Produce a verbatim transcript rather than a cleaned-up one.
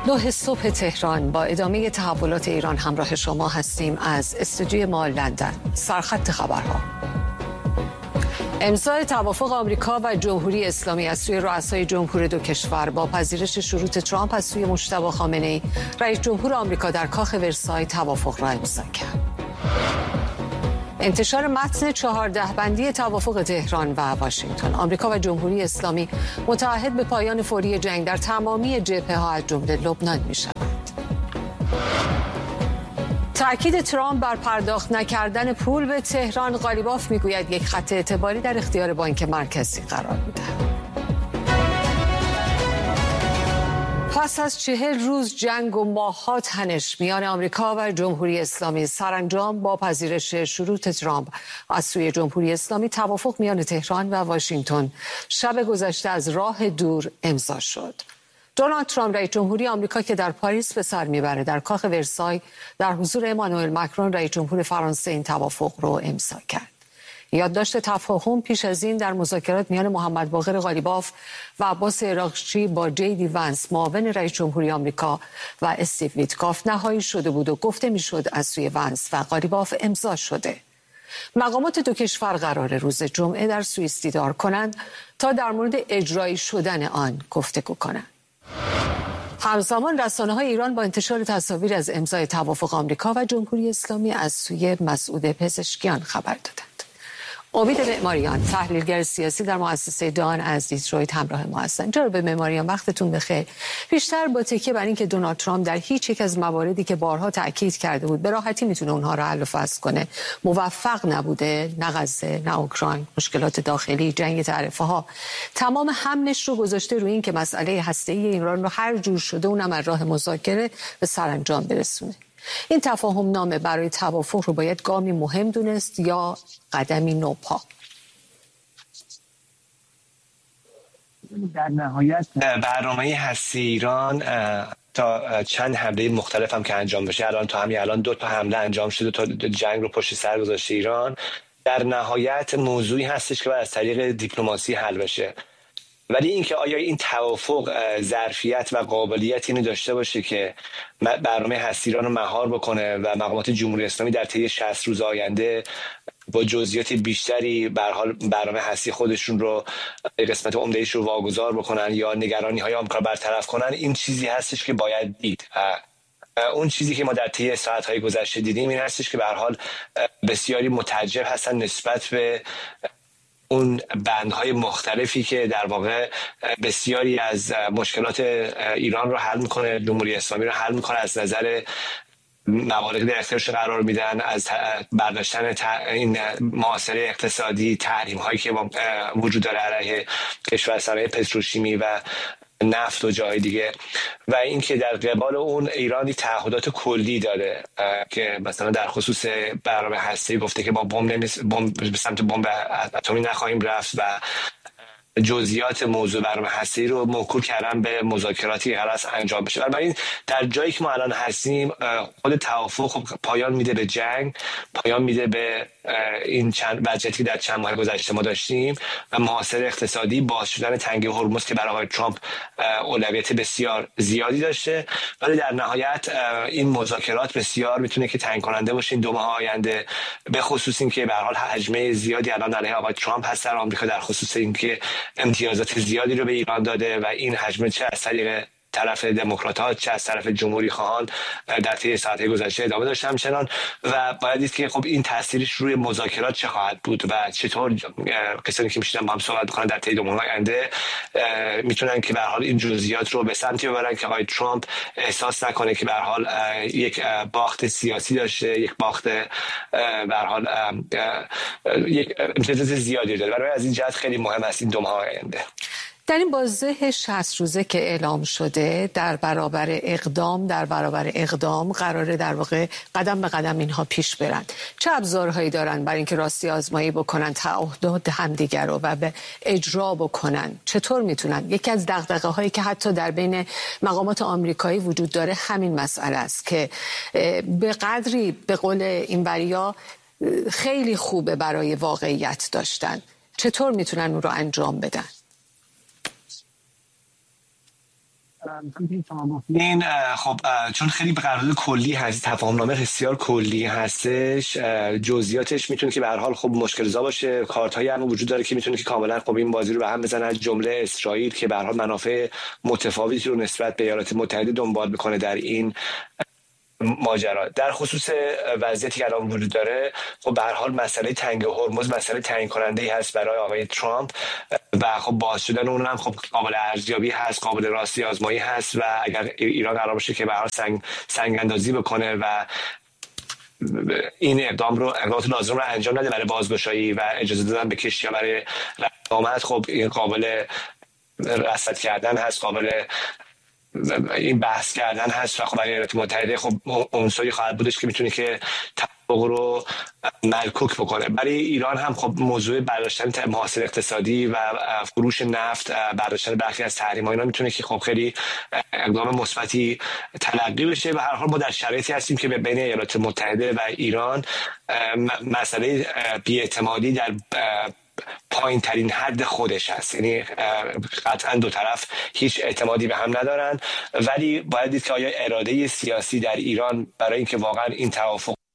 نه صبح تهران با ادامه تحولات ایران همراه شما هستیم از استودیوی ما لندن. سرخط خبرها: امضای توافق آمریکا و جمهوری اسلامی از سوی رؤسای جمهور دو کشور با پذیرش شروط ترامپ از سوی مجتبی خامنه‌ای رئیس جمهور آمریکا در کاخ ورسای توافق را امضا کرد. انتشار متن چهارده بندی توافق تهران و واشنگتن. آمریکا و جمهوری اسلامی متعهد به پایان فوری جنگ در تمامی جبهه‌ها از جمله لبنان می‌شوند. تأکید ترامپ بر پرداخت نکردن پول به تهران. قالیباف میگوید یک خط اعتباری در اختیار بانک مرکزی قرار می‌دهد. پس از چهل روز جنگ و ماه‌ها تنش میان آمریکا و جمهوری اسلامی، سرانجام با پذیرش شروط ترامپ از سوی جمهوری اسلامی توافق میان تهران و واشنگتن شب گذشته از راه دور امضا شد. دونالد ترامپ رئیس جمهوری آمریکا که در پاریس به سر میبره در کاخ ورسای در حضور امانوئل مکرون رئیس جمهور فرانسه این توافق رو امضا کرد. یادداشت تفاهم پیش از این در مذاکرات میان محمد باقر قالیباف و عباس عراقچی با جی دی ونس معاون رئیس جمهوری آمریکا و استیو ویتکاف نهایی شده بود و گفته میشد از سوی ونس و قالیباف امضا شده. مقامات دو کشور قرار روز جمعه در سوئیس دیدار کنند تا در مورد اجرایی شدن آن گفتگو کنند. همزمان رسانه‌های ایران با انتشار تصاویر از امضای توافق آمریکا و جمهوری اسلامی از سوی مسعود پزشکیان خبر دادند. امید معماریان، تحلیلگر سیاسی در مؤسسه دان از دیترویت همراه ما هستند. جناب معماریان وقتتون بخیر. بیشتر با تکیه بر اینکه دونالد ترامپ در هیچ یک از مواردی که بارها تاکید کرده بود به راحتی میتونه اونها رو حل و فصل کنه موفق نبوده، نه غزه، نه اوکراین، مشکلات داخلی، جنگ تعرفه ها، تمام حملش رو گذاشته روی این که مسئله هسته‌ای ایران رو هر جور شده اونم از راه مذاکره به سرانجام برسونه. این تفاهم نامه برای توافق رو باید گامی مهم دونست یا قدمی نوپا؟ در نهایت برنامه هسته ایران تا چند حمله مختلف هم که انجام بشه، الان تا همین الان دو تا حمله انجام شده تا جنگ رو پشت سر گذاشته ایران، در نهایت موضوعی هستش که باید از طریق دیپلماسی حل بشه. ولی اینکه آیا این توافق ظرفیت و قابلیت اینو داشته باشه که برنامه هسته ایران رو مهار بکنه و مقامات جمهوری اسلامی در طی شصت روز آینده با جزئیات بیشتری به هر حال برنامه هسته خودشون رو قسمت عمده‌ایش رو واگذار بکنن یا نگرانی‌های آمریکا برطرف کنن، این چیزی هستش که باید دید. اون چیزی که ما در طی ساعت‌های گذشته دیدیم این هستش که به هر حال بسیاری متعجب هستن نسبت به اون بندهای مختلفی که در واقع بسیاری از مشکلات ایران رو حل میکنه، جمهوری اسلامی رو حل میکنه، از نظر مواردی در اختیارش قرار میدن، از برداشتن این محاصره اقتصادی، تحریم هایی که وجود داره علیه کشور صنایع پتروشیمی و نفت و جای دیگه، و اینکه در قبال اون ایرانی تعهدات کلی داره که مثلا در خصوص برنامه هسته‌ای گفته که با بمب نمیس... بمب به سمت بمب اتمی نخواهیم رفت و جزئیات موضوع برنامه هسته‌ای رو موکول کردن به مذاکراتی که قرار انجام بشه. بنابراین در جایی که ما الان هستیم خود توافق پایان میده به جنگ، پایان میده به این چند وضعیتی که در چند ماه گذشته ما داشتیم و محاصره اقتصادی، باز شدن تنگه هرمز که برای آقای ترامپ اولویت بسیار زیادی داشته. ولی در نهایت این مذاکرات بسیار میتونه که تعیین کننده باشه این دو ماه آینده، به خصوص اینکه به هر حال حجم زیادی الان علیه آقای ترامپ هست در آمریکا در خصوص اینکه امتیازات زیادی رو به ایران داده و این حجم چه از طریق طرف دموکرات‌ها چه از طرف جمهوری خواهان در طی ساعت‌های گذشته ادامه داشته همچنان، و باید دید که خب این تاثیرش روی مذاکرات چه خواهد بود و چطور کسانی که میشینن با هم صحبت کنن در طی دو ماه آینده میتونن که به هر حال این جزئیات رو به سمتی ببرن که آقای ترامپ احساس نکنه که به هر حال یک باخت سیاسی داشته، یک باخت به هر حال یک امتیازات زیادی داره. برای از این جهت خیلی مهم است این دو ماه آینده. در این بازه شصت روزه که اعلام شده در برابر اقدام در برابر اقدام قراره در واقع قدم به قدم اینها پیش برن. چه ابزارهایی دارن برای اینکه راستی آزمایی بکنن تعهدات همدیگر رو و به اجرا بکنن؟ چطور میتونن؟ یکی از دغدغه‌هایی که حتی در بین مقامات آمریکایی وجود داره همین مسئله است که به قدری به قول این بریا خیلی خوبه برای واقعیت داشتن. چطور میتونن اون رو انجام بدن؟ این خب چون خیلی به قرارداد کلی هست، تفاهمنامه بسیار کلی هستش، جزئیاتش میتونه که به هر حال خب مشکل‌زا باشه. کارت‌هایی هم وجود داره که میتونه که کاملا خب این بازی رو به هم بزنه، از جمله اسرائیل که به هر حال منافع متفاوتی رو نسبت به ایالات متحده دنبال میکنه در این ماجرا. در خصوص وضعیتی که الان وجود داره، خب به هر حال مسئله تنگ هرمز مسئله تعیین کننده ای هست برای آقای ترامپ و خب باز شدن اون هم خب قابل ارزیابی هست، قابل راستی آزمایی هست و اگر ایران قرار باشه که به هر حال سنگ سنگ اندازی بکنه و این اقدام رو اقدامات لازم رو انجام نده برای بازگشایی و اجازه دادن به کشتی‌ها برای رفت، خب این قابل رصد کردن هست، قابل این بحث کردن هست و خب برای ایالات متحده خب عنصری خواهد بودش که میتونه که توافق رو ملکوک بکنه. برای ایران هم خب موضوع برداشتن محاصره اقتصادی و فروش نفت، برداشتن برخی از تحریم‌ها، اینا میتونه که خب خیلی اقدام مثبتی تلقی بشه و هر حال ما در شرایطی هستیم که بین ایالات متحده و ایران مسئله بی‌اعتمادی در پایین ترین حد خودش هست، یعنی قطعا دو طرف هیچ اعتمادی به هم ندارن، ولی باید دید که آیا اراده سیاسی در ایران برای اینکه واقعا این توافق